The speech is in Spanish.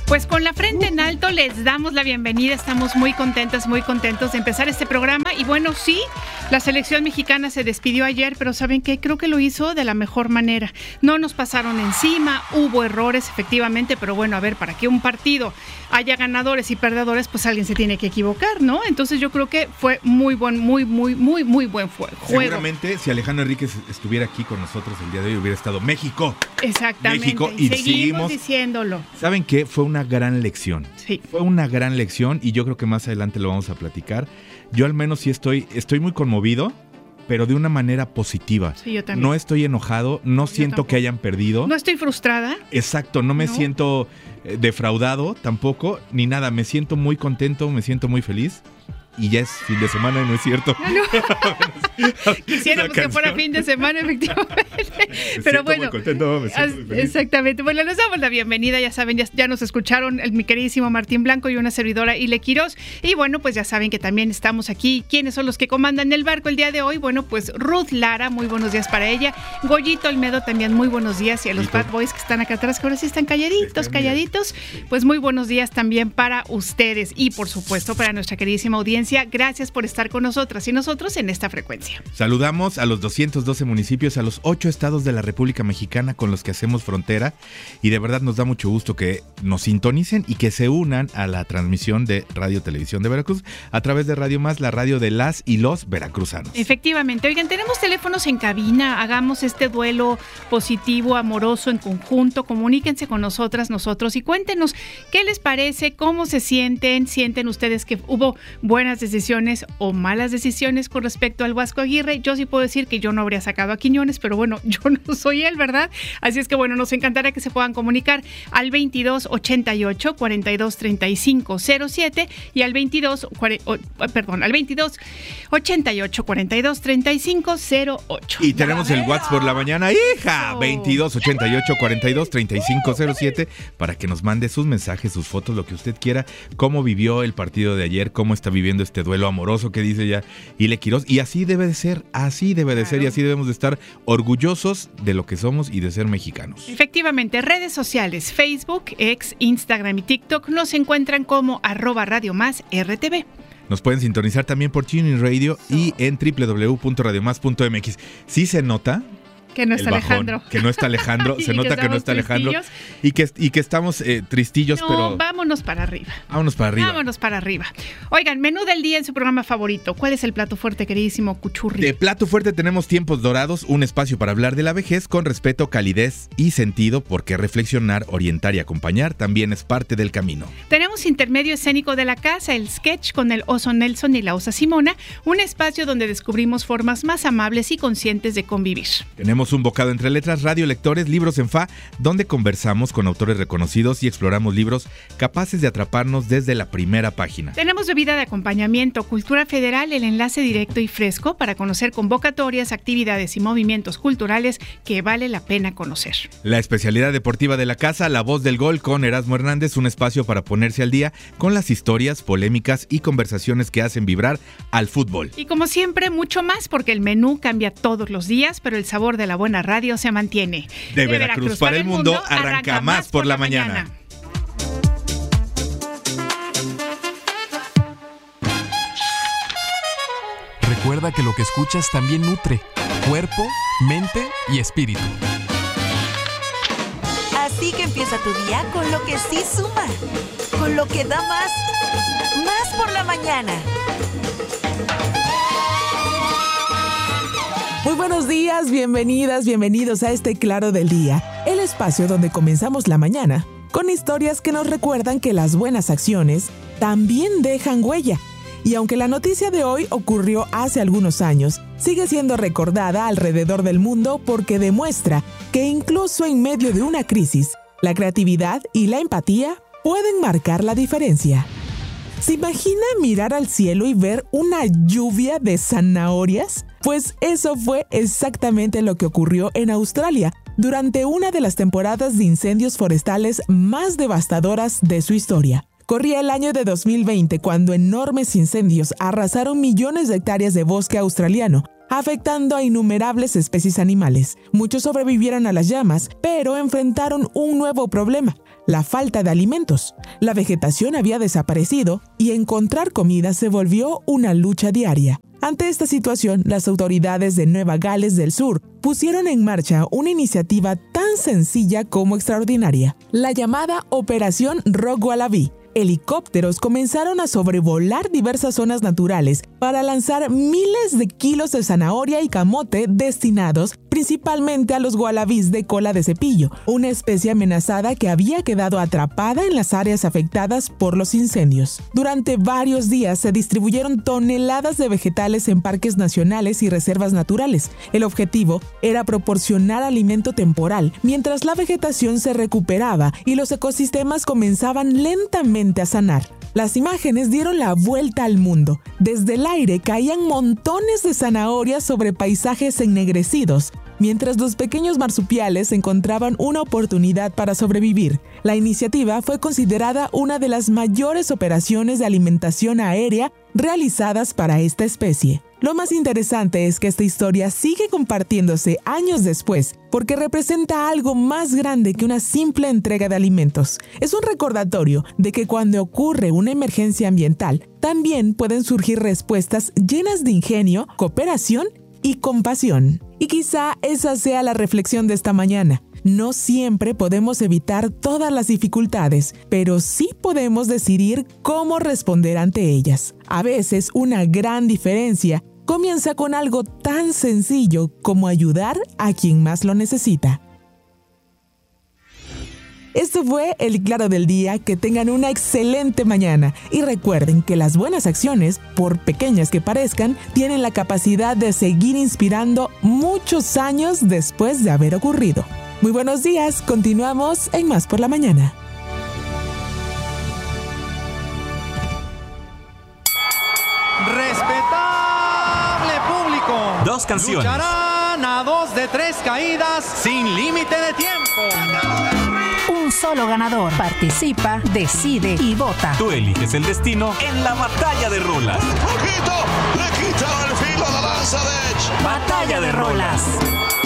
Pues con la frente en alto les damos la bienvenida. Estamos muy contentos de empezar este programa. Y bueno, sí, la selección mexicana se despidió ayer, pero ¿saben qué? Creo que lo hizo de la mejor manera. No nos pasaron encima, hubo errores efectivamente, pero bueno, a ver, para que un partido haya ganadores y perdedores, pues alguien se tiene que equivocar, ¿no? Entonces yo creo que fue muy buen juego. Seguramente si Alejandro Enríquez estuviera aquí con nosotros el día de hoy hubiera estado México. Exactamente. México, y seguimos diciéndolo. ¿Saben qué? Fue una gran lección. Sí. Fue una gran lección y yo creo que más adelante lo vamos a platicar. Yo al menos sí estoy muy conmovido, pero de una manera positiva. Sí, yo también. No estoy enojado, no siento que hayan perdido. No estoy frustrada. Exacto, no me siento defraudado tampoco, ni nada. Me siento muy contento, me siento muy feliz. Y ya es fin de semana, ¿no es cierto? No. Quisiéramos que fuera fin de semana, efectivamente. Pero bueno, muy contento, me siento muy feliz. Exactamente. Bueno, les damos la bienvenida. Ya saben, ya nos escucharon mi queridísimo Martín Blanco y una servidora, Ile Quirós. Y bueno, pues ya saben que también estamos aquí. ¿Quiénes son los que comandan el barco el día de hoy? Bueno, pues Ruth Lara, muy buenos días para ella. Goyito Olmedo, también muy buenos días. Y a los Bad Boys que están acá atrás, que ahora sí están calladitos. Pues muy buenos días también para ustedes. Y por supuesto, para nuestra queridísima audiencia. Gracias por estar con nosotras y nosotros en esta frecuencia. Saludamos a los 212 municipios, a los 8 estados de la República Mexicana con los que hacemos frontera y de verdad nos da mucho gusto que nos sintonicen y que se unan a la transmisión de Radio Televisión de Veracruz a través de Radio Más, la radio de las y los veracruzanos. Efectivamente. Oigan, tenemos teléfonos en cabina, hagamos este duelo positivo, amoroso en conjunto, comuníquense con nosotros y cuéntenos qué les parece, cómo se sienten ustedes que hubo buenas decisiones o malas decisiones con respecto al Vasco Aguirre. Yo sí puedo decir que yo no habría sacado a Quiñones, pero bueno, yo no soy él, ¿verdad? Así es que bueno, nos encantaría que se puedan comunicar al 22 88 42 35 07 y al 22 88 42 35 08. Y tenemos el WhatsApp por la mañana, hija, 22 88 42 35 07 para que nos mande sus mensajes, sus fotos, lo que usted quiera, cómo vivió el partido de ayer, cómo está viviendo este duelo amoroso que dice ya Ile Quirós, y así debe de ser y así debemos de estar orgullosos de lo que somos y de ser mexicanos. Efectivamente, redes sociales, Facebook, X, Instagram y TikTok nos encuentran como @RadioMásRTV. Nos pueden sintonizar también por TuneIn Radio y en www.radiomás.mx. Sí se nota que no está Alejandro. Que no está Alejandro, se nota que no está Alejandro y que estamos tristillos, no, pero vámonos para arriba. Vámonos para arriba. Oigan, menú del día en su programa favorito. ¿Cuál es el plato fuerte, queridísimo Cuchurri? De plato fuerte tenemos Tiempos Dorados, un espacio para hablar de la vejez con respeto, calidez y sentido, porque reflexionar, orientar y acompañar también es parte del camino. Tenemos Intermedio Escénico de la Casa, el sketch con el oso Nelson y la osa Simona, un espacio donde descubrimos formas más amables y conscientes de convivir. Tenemos un bocado entre letras, radio lectores, libros en fa, donde conversamos con autores reconocidos y exploramos libros capaces de atraparnos desde la primera página. Tenemos bebida de acompañamiento, Cultura Federal, el enlace directo y fresco para conocer convocatorias, actividades y movimientos culturales que vale la pena conocer. La especialidad deportiva de la casa, La Voz del Gol con Erasmo Hernández, un espacio para ponerse al día con las historias, polémicas y conversaciones que hacen vibrar al fútbol. Y como siempre, mucho más, porque el menú cambia todos los días, pero el sabor de la buena radio se mantiene. De Veracruz para el mundo, arranca Más por la mañana. Recuerda que lo que escuchas también nutre cuerpo, mente y espíritu. Así que empieza tu día con lo que sí suma, con lo que da más por la mañana. Muy buenos días, bienvenidas, bienvenidos a este Claro del Día, el espacio donde comenzamos la mañana con historias que nos recuerdan que las buenas acciones también dejan huella. Y aunque la noticia de hoy ocurrió hace algunos años, sigue siendo recordada alrededor del mundo porque demuestra que incluso en medio de una crisis, la creatividad y la empatía pueden marcar la diferencia. ¿Se imagina mirar al cielo y ver una lluvia de zanahorias? Pues eso fue exactamente lo que ocurrió en Australia durante una de las temporadas de incendios forestales más devastadoras de su historia. Corría el año de 2020 cuando enormes incendios arrasaron millones de hectáreas de bosque australiano, afectando a innumerables especies animales. Muchos sobrevivieron a las llamas, pero enfrentaron un nuevo problema: la falta de alimentos. La vegetación había desaparecido y encontrar comida se volvió una lucha diaria. Ante esta situación, las autoridades de Nueva Gales del Sur pusieron en marcha una iniciativa tan sencilla como extraordinaria, la llamada Operación Rock Wallaby. Helicópteros comenzaron a sobrevolar diversas zonas naturales para lanzar miles de kilos de zanahoria y camote destinados principalmente a los wallabies de cola de cepillo, una especie amenazada que había quedado atrapada en las áreas afectadas por los incendios. Durante varios días se distribuyeron toneladas de vegetales en parques nacionales y reservas naturales. El objetivo era proporcionar alimento temporal mientras la vegetación se recuperaba y los ecosistemas comenzaban lentamente a sanar. Las imágenes dieron la vuelta al mundo. Desde el aire caían montones de zanahorias sobre paisajes ennegrecidos, mientras los pequeños marsupiales encontraban una oportunidad para sobrevivir. La iniciativa fue considerada una de las mayores operaciones de alimentación aérea realizadas para esta especie. Lo más interesante es que esta historia sigue compartiéndose años después, porque representa algo más grande que una simple entrega de alimentos. Es un recordatorio de que cuando ocurre una emergencia ambiental, también pueden surgir respuestas llenas de ingenio, cooperación y compasión. Y quizá esa sea la reflexión de esta mañana. No siempre podemos evitar todas las dificultades, pero sí podemos decidir cómo responder ante ellas. A veces una gran diferencia comienza con algo tan sencillo como ayudar a quien más lo necesita. Esto fue el Claro del Día. Que tengan una excelente mañana y recuerden que las buenas acciones, por pequeñas que parezcan, tienen la capacidad de seguir inspirando muchos años después de haber ocurrido. Muy buenos días, continuamos en Más por la Mañana. Respetable público. 2 canciones. Lucharán a 2 de 3 caídas sin límite de tiempo. Un solo ganador. Participa, decide y vota. Tú eliges el destino en la batalla de rolas. Le quita el filo a la lanza de Edge. Batalla de rolas.